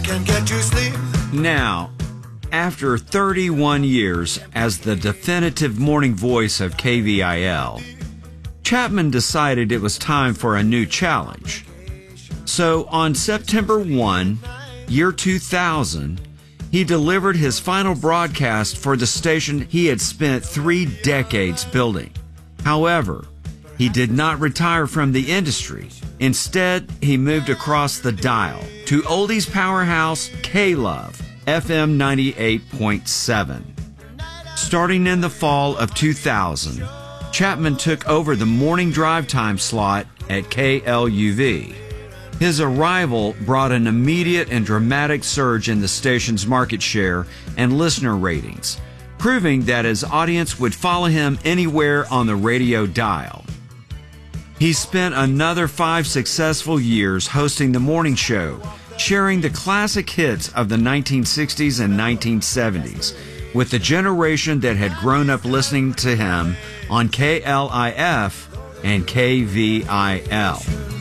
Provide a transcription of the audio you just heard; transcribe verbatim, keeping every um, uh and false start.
can get you sleep. Now, after thirty-one years as the definitive morning voice of K V I L, Chapman decided it was time for a new challenge. So on September first, year two thousand, he delivered his final broadcast for the station he had spent three decades building. However, he did not retire from the industry. Instead, he moved across the dial to oldies powerhouse K-Love, F M ninety-eight point seven. Starting in the fall of two thousand, Chapman took over the morning drive time slot at K L U V. His arrival brought an immediate and dramatic surge in the station's market share and listener ratings, proving that his audience would follow him anywhere on the radio dial. He spent another five successful years hosting the morning show, sharing the classic hits of the nineteen sixties and nineteen seventies with the generation that had grown up listening to him on K L I F and K V I L.